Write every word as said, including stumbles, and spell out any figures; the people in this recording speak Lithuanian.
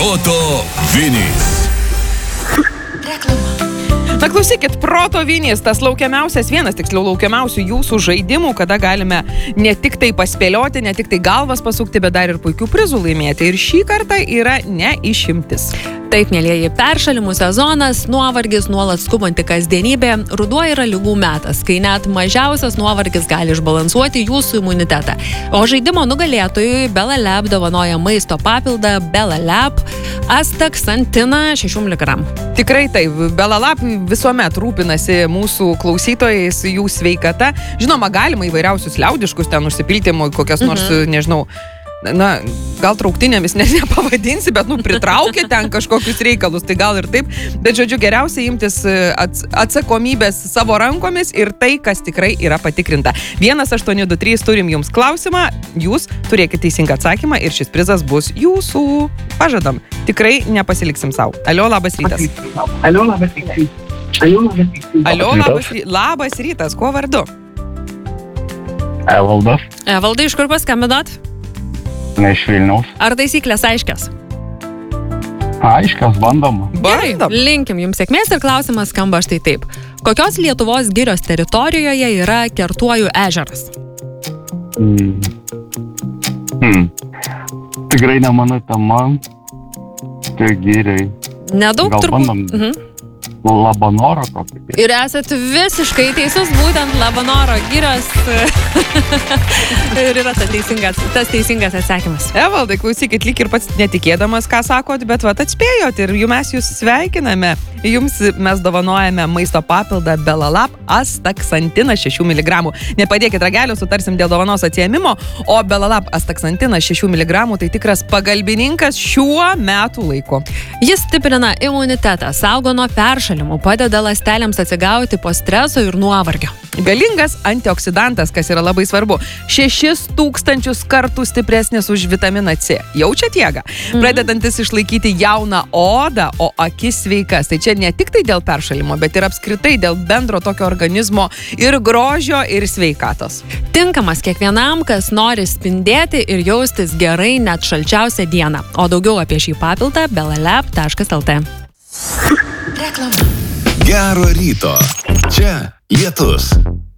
Proto Vinys. Na klausykit, Proto Vinys, tas laukiamiausias, vienas tiksliau laukiamiausių jūsų žaidimų, kada galime ne tik tai paspėlioti, ne tik tai galvas pasukti, bet dar ir puikių prizų laimėti. Ir šį kartą yra ne išimtis. Taip, mėlieji, peršalimų sezonas, nuovargis, nuolat skubanti kasdienybė, ruduo yra ligų metas, kai net mažiausias nuovargis gali išbalansuoti jūsų imunitetą. O žaidimo nugalėtojui Belalab dovanoja maisto papildą Belalab Astaxantiną šešių miligramų. Tikrai taip, Belalab visuomet rūpinasi mūsų klausytojais, jų sveikata. Žinoma, galima įvairiausius liaudiškus ten užsipilti, kokias nors, mhm. nežinau, na, gal trauktinėmis ne, nepavadinsi, bet, nu, pritraukia ten kažkokius reikalus, tai gal ir taip. Bet, žodžiu, geriausia imtis ats- atsakomybės savo rankomis ir tai, kas tikrai yra patikrinta. vienas aštuoni du trys turim jums klausimą, jūs turėkite teisingą atsakymą ir šis prizas bus jūsų. Pažadam, tikrai nepasiliksim savo. Alio, labas rytas. Alio, labas rytas. Alio, labas rytas. Alio, labas, ry- labas rytas, kuo vardu? Evaldas, Valdai, iš kur paskambinot? ne iš Vilniaus. Ar taisyklės aiškios? Aiškios, bandom. Bandom. Linkim jums sėkmės ir klausimas skamba štai taip. Kokios Lietuvos girios teritorijoje yra Kertuojų ežeras? Mm. Hmm. Tikrai ne mano tema. Tai gyriai. Nedaug Gal turbūt. bandom? Mhm. Labanoro kokį. Ir esat visiškai teisus, būtent Labanoro girios ir yra tas teisingas, tas teisingas atsakymas. Evaldai, klausykit, lyg ir pats netikėdamas, ką sakot, bet vat atspėjot ir jų mes jūs sveikiname. Jums mes dovanojame maisto papildą Belalab Astaxantiną šešių miligramų. Nepadėkit ragelio, sutarsim dėl dovanos atsiėmimo, o Belalab Astaxantinas šešių miligramų tai tikras pagalbininkas šiuo metų laiku. Jis stiprina imunitetą, saugo nuo peršalimų, padeda ląstelėms atsigauti po streso ir nuovargio. Galingas antioksidantas, kas yra labai svarbu. Šešis tūkstančius kartų stipresnis už vitaminą C. Jaučiat jėgą? Mhm. Pradedantis išlaikyti jauną odą, o akis sveikas. Tai čia ne tik tai dėl peršalimo, bet ir apskritai dėl bendro tokio organizmo ir grožio, ir sveikatos. Tinkamas kiekvienam, kas nori spindėti ir jaustis gerai net šalčiausią dieną. O daugiau apie šį papildą belalab taškas lt. Gero ryto. Čia lietus.